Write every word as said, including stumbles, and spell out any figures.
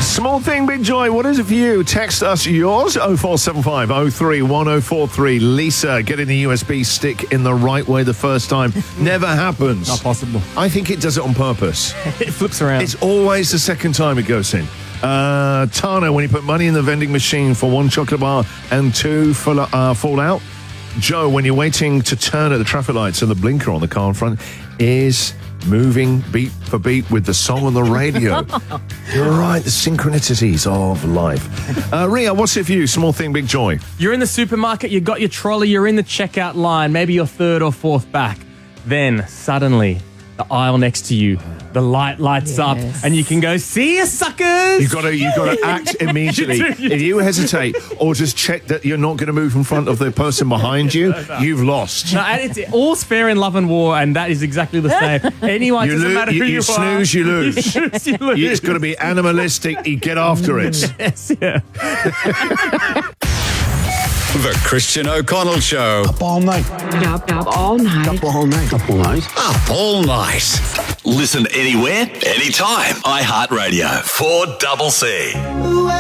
Small thing, big joy. What is it for you? Text us yours, oh four seven five oh three one oh four three. Lisa, getting the U S B stick in the right way the first time never happens. Not possible. I think it does it on purpose. It flips around. It's always the second time it goes in. Uh, Tana, when you put money in the vending machine for one chocolate bar and two full, uh, fall out. Joe, when you're waiting to turn at the traffic lights and the blinker on the car in front is moving beat for beat with the song on the radio. You're right, the synchronicities of life. Uh, Ria, what's it for you? Small thing, big joy. You're in the supermarket, you got your trolley, you're in the checkout line, maybe you're third or fourth back. Then, suddenly, the aisle next to you, the light lights Yes. up, and you can go, see ya, suckers! You've got to, you've got to act immediately. You do, you If you hesitate or just check that you're not going to move in front of the person behind you, you've lost. No, and it's all's fair in love and war, and that is exactly the same. Anyone, You, doesn't lo- matter you, who you, you are. snooze, you lose. You snooze, you lose. It's got to be animalistic. You get after it. Yes, yeah. The Christian O'Connell Show. Up all night. Up, up all night. Up all night. Up all night. Up all night. Listen anywhere, anytime. iHeartRadio. four C C.